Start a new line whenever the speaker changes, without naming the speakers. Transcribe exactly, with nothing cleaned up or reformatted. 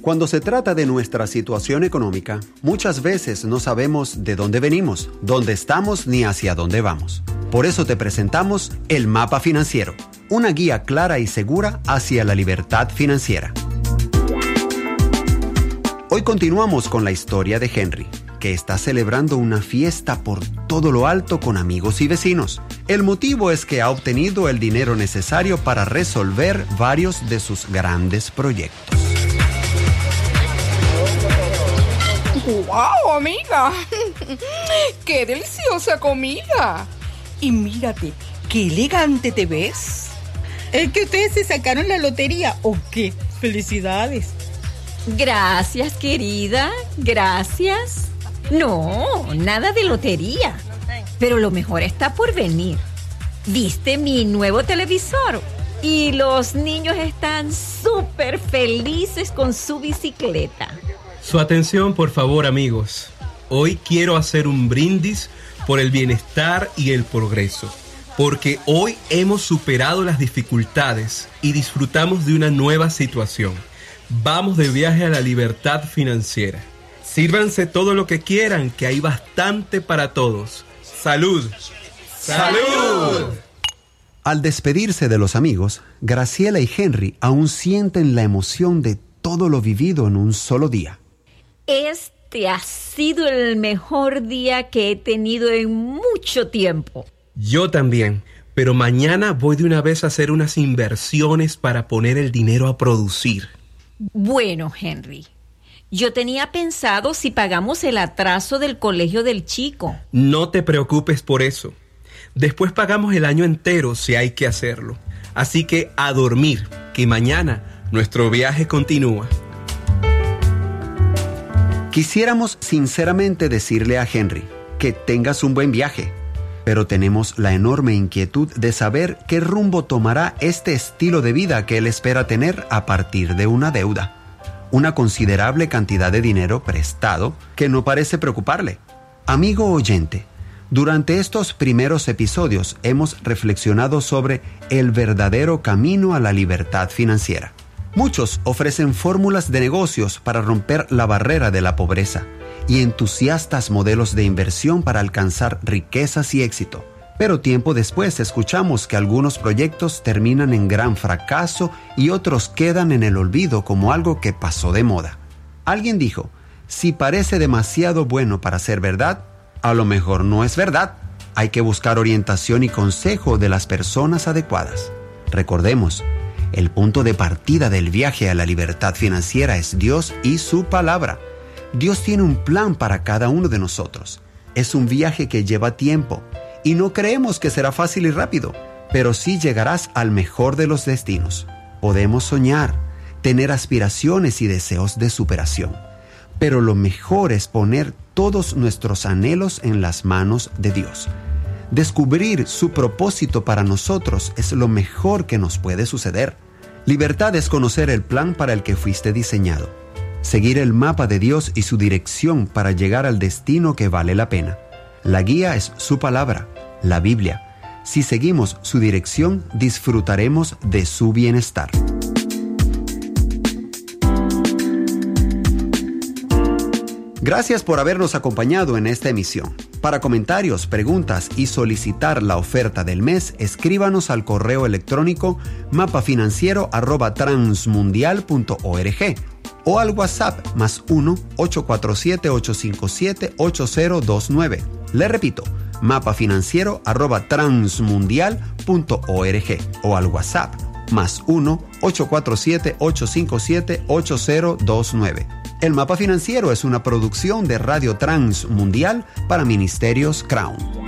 Cuando se trata de nuestra situación económica, muchas veces no sabemos de dónde venimos, dónde estamos ni hacia dónde vamos. Por eso te presentamos el Mapa Financiero, una guía clara y segura hacia la libertad financiera. Hoy continuamos con la historia de Henry, que está celebrando una fiesta por todo lo alto con amigos y vecinos. El motivo es que ha obtenido el dinero necesario para resolver varios de sus grandes proyectos.
¡Wow, amiga! ¡Qué deliciosa comida! Y mírate, qué elegante te ves. ¿Es que ustedes se sacaron la lotería o qué? ¡Felicidades!
Gracias, querida, gracias. No, nada de lotería. Pero lo mejor está por venir. ¿Viste mi nuevo televisor? Y los niños están súper felices con su bicicleta.
Su atención, por favor, amigos. Hoy quiero hacer un brindis por el bienestar y el progreso, porque hoy hemos superado las dificultades y disfrutamos de una nueva situación. Vamos de viaje a la libertad financiera. Sírvanse todo lo que quieran, que hay bastante para todos. ¡Salud! ¡Salud!
Al despedirse de los amigos, Graciela y Henry aún sienten la emoción de todo lo vivido en un solo día.
Este ha sido el mejor día que he tenido en mucho tiempo.
Yo también, pero mañana voy de una vez a hacer unas inversiones para poner el dinero a producir.
Bueno, Henry, yo tenía pensado si pagamos el atraso del colegio del chico.
No te preocupes por eso. Después pagamos el año entero si hay que hacerlo. Así que a dormir, que mañana nuestro viaje continúa.
Quisiéramos sinceramente decirle a Henry que tengas un buen viaje, pero tenemos la enorme inquietud de saber qué rumbo tomará este estilo de vida que él espera tener a partir de una deuda. Una considerable cantidad de dinero prestado que no parece preocuparle. Amigo oyente, durante estos primeros episodios hemos reflexionado sobre el verdadero camino a la libertad financiera. Muchos ofrecen fórmulas de negocios para romper la barrera de la pobreza y entusiastas modelos de inversión para alcanzar riquezas y éxito. Pero tiempo después escuchamos que algunos proyectos terminan en gran fracaso y otros quedan en el olvido como algo que pasó de moda. Alguien dijo, si parece demasiado bueno para ser verdad, a lo mejor no es verdad. Hay que buscar orientación y consejo de las personas adecuadas. Recordemos, el punto de partida del viaje a la libertad financiera es Dios y su palabra. Dios tiene un plan para cada uno de nosotros. Es un viaje que lleva tiempo y no creemos que será fácil y rápido, pero sí llegarás al mejor de los destinos. Podemos soñar, tener aspiraciones y deseos de superación, pero lo mejor es poner todos nuestros anhelos en las manos de Dios. Descubrir su propósito para nosotros es lo mejor que nos puede suceder. Libertad es conocer el plan para el que fuiste diseñado. Seguir el mapa de Dios y su dirección para llegar al destino que vale la pena. La guía es su palabra, la Biblia. Si seguimos su dirección, disfrutaremos de su bienestar. Gracias por habernos acompañado en esta emisión. Para comentarios, preguntas y solicitar la oferta del mes, escríbanos al correo electrónico mapafinanciero arroba transmundial punto org o al WhatsApp más uno ocho cuatro siete ocho cinco siete ocho cero dos nueve. Le repito, mapafinanciero arroba transmundial punto org o al WhatsApp más uno ocho cuatro siete ocho cinco siete ocho cero dos nueve. El Mapa Financiero es una producción de Radio Transmundial para Ministerios Crown.